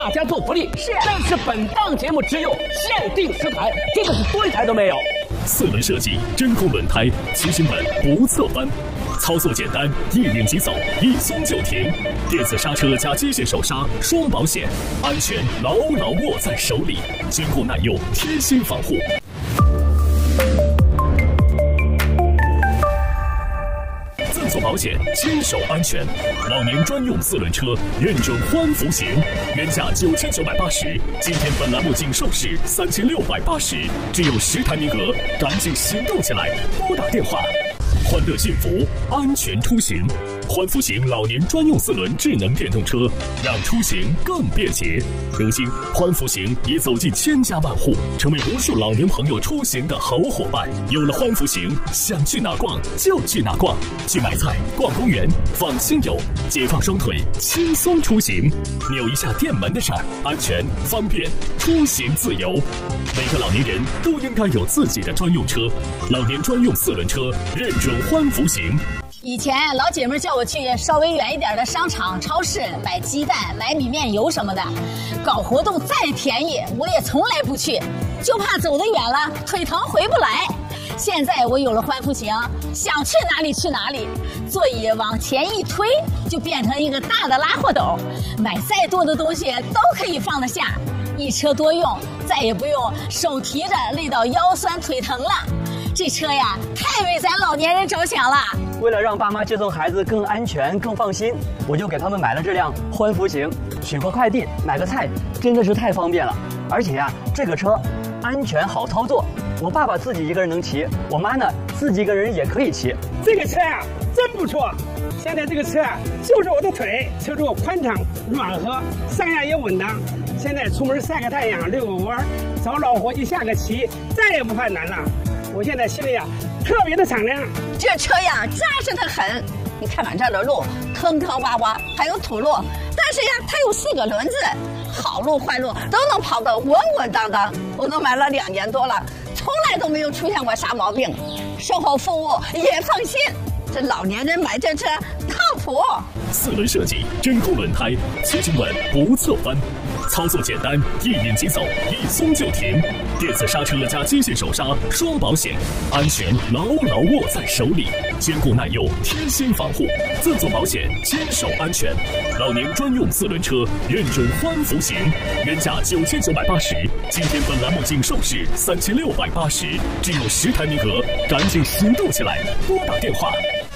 大家做福利， 是， 但是本档节目只有限定10台，真的是多一台都没有。 4轮设计，真空轮胎，骑行稳不侧翻，操作简单，一拧即走，一松就停。电子刹车加机械手刹，双保险，安全牢牢握在手里，坚固耐用，贴心防护。做保险，亲手安全。老年专用4轮车，认准欢福行，原价9980，今天本栏目仅售市3680，只有10台名额，赶紧行动起来，拨打电话。欢乐幸福，安全出行。欢福行老年专用4轮智能电动车，让出行更便捷。如今，欢福行已走进千家万户，成为无数老年朋友出行的好伙伴。有了欢福行，想去哪逛就去哪逛，去买菜、逛公园，放心有，解放双腿，轻松出行。扭一下电门的事儿，安全方便，出行自由。每个老年人都应该有自己的专用车，老年专用4轮车，认准欢福行。 以前老姐妹叫我去稍微远一点的商场、超市买鸡蛋、买米面油什么的，搞活动再便宜，我也从来不去，就怕走得远了腿疼回不来。现在我有了欢福行，想去哪里去哪里，座椅往前一推，就变成一个大的拉货斗，买再多的东西都可以放得下，一车多用，再也不用手提着累到腰酸腿疼了。这车呀，太为咱老年人着想了。 为了让爸妈接送孩子更安全、更放心，我就给他们买了这辆欢福行。取个快递、买个菜，真的是太方便了。而且呀，这个车安全好操作。我爸爸自己一个人能骑，我妈呢自己一个人也可以骑。 这个车呀，真不错。现在这个车啊，就是我的腿，车座宽敞软和，上下也稳当。现在出门晒个太阳、遛个弯，找老伙计下个棋，再也不犯难了。我现在心里啊，特别的敞亮。 这车呀，扎实得很。你看看这儿的路，坑坑洼洼，还有土路，但是呀，它有4个轮子，好路坏路都能跑得稳稳当当。我都买了2年多了，从来都没有出现过啥毛病，售后服务也放心。这老年人买这车靠谱。 4轮设计，真空轮胎，骑行稳不侧翻，操作简单，一拧即走，一松就停。电子刹车加机械手刹，双保险，安全牢牢握在手里，坚固耐用，贴心防护。自做保险，坚守安全。老年专用4轮车，认准欢福行，原价9980，今天本栏目仅售市3680，只有10台名额，赶紧行动起来，拨打电话。